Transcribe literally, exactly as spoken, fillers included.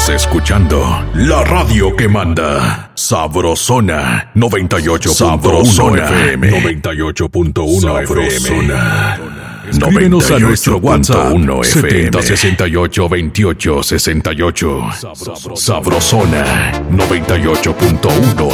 Estás escuchando la radio que manda. Sabrosona noventa y ocho punto uno F M. noventa y ocho punto uno F M. Escríbenos a nuestro WhatsApp setenta sesenta y ocho veintiocho sesenta y ocho. Sabrosona noventa y ocho punto uno